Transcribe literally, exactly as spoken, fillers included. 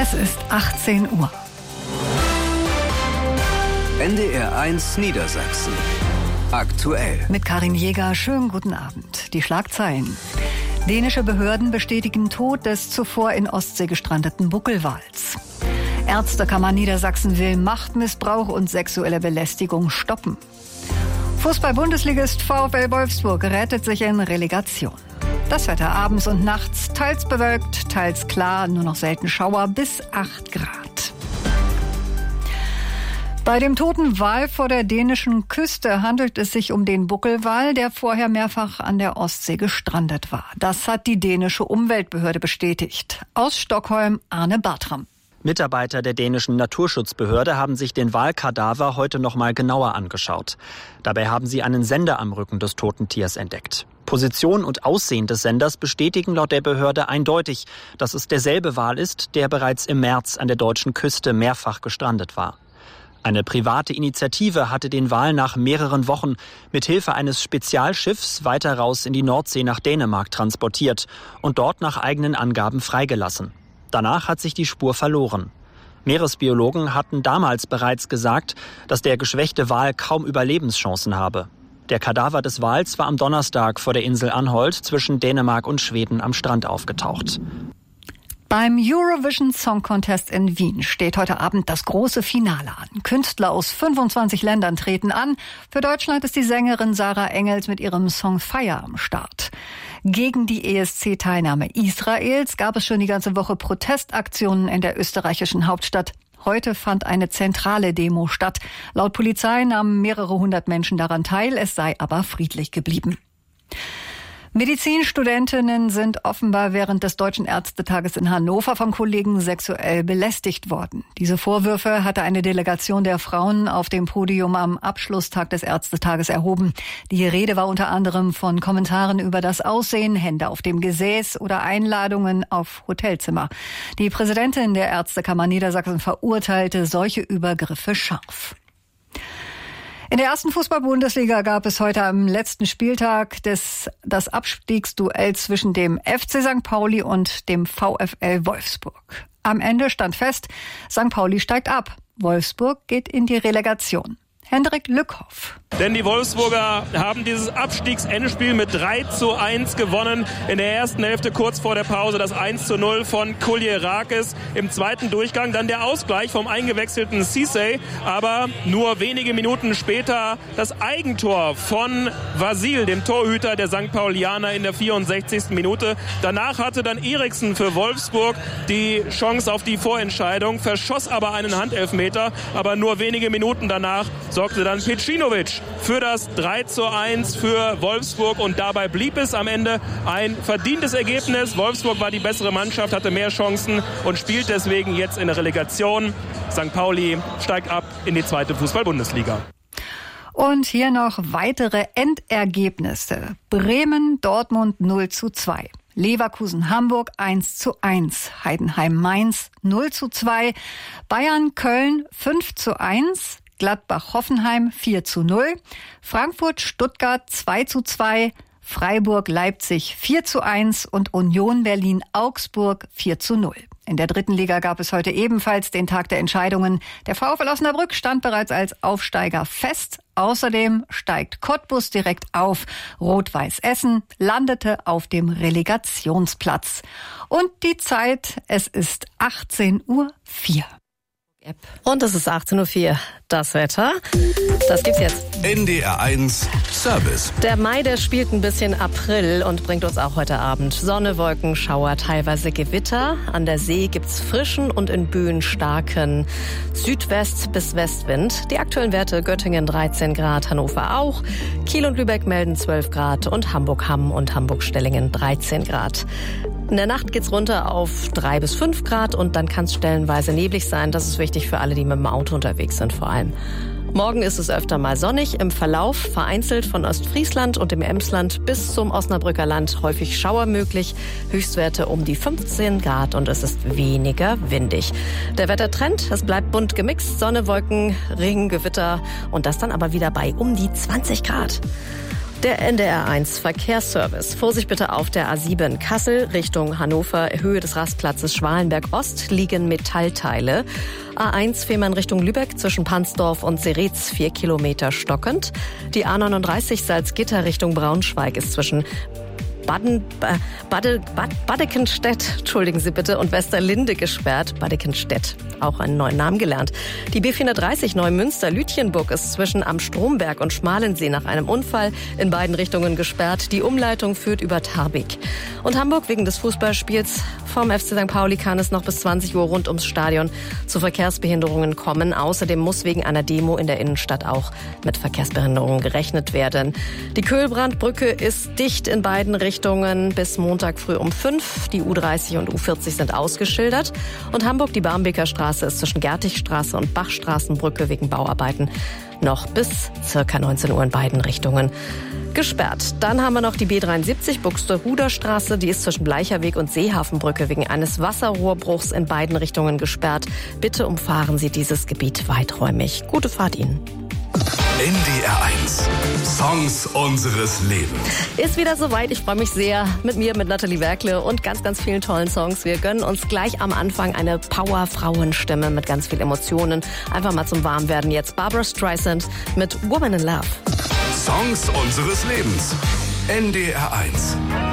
Es ist achtzehn Uhr. N D R eins Niedersachsen. Aktuell. Mit Karin Jäger, schönen guten Abend. Die Schlagzeilen. Dänische Behörden bestätigen Tod des zuvor in Ostsee gestrandeten Buckelwals. Ärztekammer Niedersachsen will Machtmissbrauch und sexuelle Belästigung stoppen. Fußball-Bundesligist VfL Wolfsburg rettet sich in Relegation. Das Wetter abends und nachts teils bewölkt, teils klar, nur noch selten Schauer bis acht Grad. Bei dem toten Wal vor der dänischen Küste handelt es sich um den Buckelwal, der vorher mehrfach an der Ostsee gestrandet war. Das hat die dänische Umweltbehörde bestätigt. Aus Stockholm Arne Bartram. Mitarbeiter der dänischen Naturschutzbehörde haben sich den Walkadaver heute noch mal genauer angeschaut. Dabei haben sie einen Sender am Rücken des toten Tiers entdeckt. Position und Aussehen des Senders bestätigen laut der Behörde eindeutig, dass es derselbe Wal ist, der bereits im März an der deutschen Küste mehrfach gestrandet war. Eine private Initiative hatte den Wal nach mehreren Wochen mit Hilfe eines Spezialschiffs weiter raus in die Nordsee nach Dänemark transportiert und dort nach eigenen Angaben freigelassen. Danach hat sich die Spur verloren. Meeresbiologen hatten damals bereits gesagt, dass der geschwächte Wal kaum Überlebenschancen habe. Der Kadaver des Wals war am Donnerstag vor der Insel Anholt zwischen Dänemark und Schweden am Strand aufgetaucht. Beim Eurovision Song Contest in Wien steht heute Abend das große Finale an. Künstler aus fünfundzwanzig Ländern treten an. Für Deutschland ist die Sängerin Sarah Engels mit ihrem Song Fire am Start. Gegen die E S C-Teilnahme Israels gab es schon die ganze Woche Protestaktionen in der österreichischen Hauptstadt. Heute fand eine zentrale Demo statt. Laut Polizei nahmen mehrere hundert Menschen daran teil, es sei aber friedlich geblieben. Medizinstudentinnen sind offenbar während des Deutschen Ärztetages in Hannover vom Kollegen sexuell belästigt worden. Diese Vorwürfe hatte eine Delegation der Frauen auf dem Podium am Abschlusstag des Ärztetages erhoben. Die Rede war unter anderem von Kommentaren über das Aussehen, Hände auf dem Gesäß oder Einladungen auf Hotelzimmer. Die Präsidentin der Ärztekammer Niedersachsen verurteilte solche Übergriffe scharf. In der ersten Fußball-Bundesliga gab es heute am letzten Spieltag des, das Abstiegsduell zwischen dem F C Sankt Pauli und dem VfL Wolfsburg. Am Ende stand fest, Sankt Pauli steigt ab. Wolfsburg geht in die Relegation. Hendrik Lückhoff. Denn die Wolfsburger haben dieses Abstiegsendspiel mit drei zu eins gewonnen. In der ersten Hälfte kurz vor der Pause das eins zu null von Kuljerakis. Im zweiten Durchgang dann der Ausgleich vom eingewechselten Cissé. Aber nur wenige Minuten später das Eigentor von Vasil, dem Torhüter der Sankt Paulianer in der vierundsechzigsten Minute. Danach hatte dann Eriksen für Wolfsburg die Chance auf die Vorentscheidung, verschoss aber einen Handelfmeter. Aber nur wenige Minuten danach sorgte dann Pecinovic für das drei zu eins für Wolfsburg und dabei blieb es am Ende ein verdientes Ergebnis. Wolfsburg war die bessere Mannschaft, hatte mehr Chancen und spielt deswegen jetzt in der Relegation. Sankt Pauli steigt ab in die zweite Fußball-Bundesliga. Und hier noch weitere Endergebnisse. Bremen, Dortmund null zu zwei. Leverkusen, Hamburg eins zu eins. Heidenheim, Mainz null zu zwei. Bayern, Köln fünf zu eins. Gladbach-Hoffenheim vier zu null, Frankfurt-Stuttgart zwei zu zwei, Freiburg-Leipzig vier zu eins und Union Berlin-Augsburg vier zu null. In der dritten Liga gab es heute ebenfalls den Tag der Entscheidungen. Der VfL Osnabrück stand bereits als Aufsteiger fest. Außerdem steigt Cottbus direkt auf. Rot-Weiß Essen landete auf dem Relegationsplatz. Und die Zeit, es ist achtzehn Uhr vier. Und es ist achtzehn Uhr vier. Das Wetter, das gibt's jetzt. N D R eins Service. Der Mai, der spielt ein bisschen April und bringt uns auch heute Abend Sonne, Wolken, Schauer, teilweise Gewitter. An der See gibt's frischen und in Böen starken Südwest- bis Westwind. Die aktuellen Werte: Göttingen dreizehn Grad, Hannover auch. Kiel und Lübeck melden zwölf Grad und Hamburg-Hamm und Hamburg-Stellingen dreizehn Grad. In der Nacht geht's runter auf drei bis fünf Grad und dann kann es stellenweise neblig sein. Das ist wichtig für alle, die mit dem Auto unterwegs sind vor allem. Morgen ist es öfter mal sonnig, im Verlauf vereinzelt von Ostfriesland und dem Emsland bis zum Osnabrücker Land häufig Schauer möglich. Höchstwerte um die fünfzehn Grad und es ist weniger windig. Der Wettertrend, es bleibt bunt gemixt, Sonne, Wolken, Regen, Gewitter und das dann aber wieder bei um die zwanzig Grad. Der N D R eins Verkehrsservice. Vorsicht bitte auf der A sieben Kassel Richtung Hannover. Höhe des Rastplatzes Schwalenberg Ost liegen Metallteile. A eins Fehmarn Richtung Lübeck zwischen Pansdorf und Seretz vier Kilometer stockend. Die A neununddreißig Salzgitter Richtung Braunschweig ist zwischen Baden, Bade, Bad, Badekenstedt, entschuldigen Sie bitte, und Westerlinde gesperrt. Badekenstedt, auch einen neuen Namen gelernt. Die B vierhundertdreißig Neumünster-Lütjenburg ist zwischen Am Stromberg und Schmalensee nach einem Unfall in beiden Richtungen gesperrt. Die Umleitung führt über Tarbig. Und Hamburg wegen des Fußballspiels vom F C Sankt Pauli kann es noch bis zwanzig Uhr rund ums Stadion zu Verkehrsbehinderungen kommen. Außerdem muss wegen einer Demo in der Innenstadt auch mit Verkehrsbehinderungen gerechnet werden. Die Köhlbrandbrücke ist dicht in beiden Richtungen bis Montag früh um fünf. Die U dreißig und U vierzig sind ausgeschildert. Und Hamburg, die Barmbeker Straße ist zwischen Gertigstraße und Bachstraßenbrücke wegen Bauarbeiten noch bis circa neunzehn Uhr in beiden Richtungen gesperrt. Dann haben wir noch die B dreiundsiebzig Buxtehuder Straße. Die ist zwischen Bleicherweg und Seehafenbrücke wegen eines Wasserrohrbruchs in beiden Richtungen gesperrt. Bitte umfahren Sie dieses Gebiet weiträumig. Gute Fahrt Ihnen. N D R eins. Songs unseres Lebens. Ist wieder soweit. Ich freue mich sehr mit mir, mit Nathalie Werkle und ganz, ganz vielen tollen Songs. Wir gönnen uns gleich am Anfang eine Power-Frauenstimme mit ganz viel Emotionen. Einfach mal zum Warmwerden jetzt Barbra Streisand mit Woman in Love. Songs unseres Lebens. N D R eins.